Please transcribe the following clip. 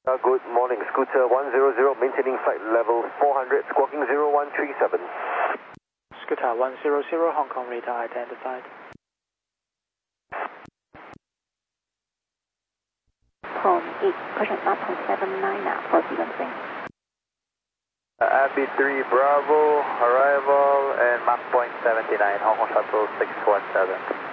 Good morning, Scooter 100, maintaining flight level 400, squawking 0137. Scooter 100, Hong Kong radar identified. From 8, pushing up from 79 now for sequencing. Abbey 3 Bravo, arrival and Mach point 79, Hong Kong Shuttle 617.